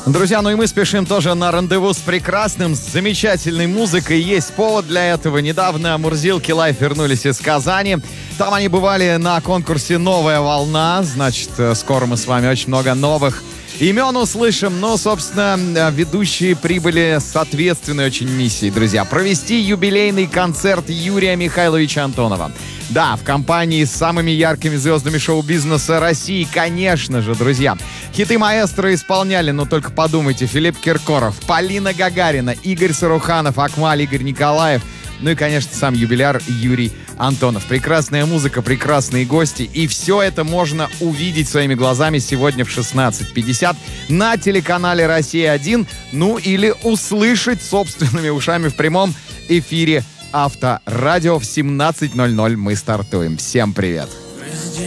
Друзья, ну и мы спешим тоже на рандеву с прекрасным, с замечательной музыкой. Есть повод для этого. Недавно Мурзилки Лайф вернулись из Казани. Там они бывали на конкурсе «Новая волна». Значит, скоро мы с вами очень много новых имен услышим. Ну, собственно, ведущие прибыли с ответственной очень миссией, друзья. Провести юбилейный концерт Юрия Михайловича Антонова. Да, в компании с самыми яркими звездами шоу-бизнеса России, конечно же, друзья. Хиты маэстро исполняли, но только подумайте: Филипп Киркоров, Полина Гагарина, Игорь Саруханов, Акмаль, Игорь Николаев. Ну и, конечно, сам юбиляр Юрий Антонов. Прекрасная музыка, прекрасные гости. И все это можно увидеть своими глазами сегодня в 16:50 на телеканале «Россия-1». Ну или услышать собственными ушами в прямом эфире Авторадио в 17:00 мы стартуем. Всем привет!